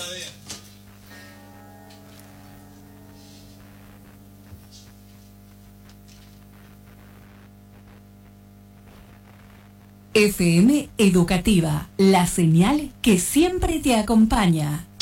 FM Educativa, la señal que siempre te acompaña.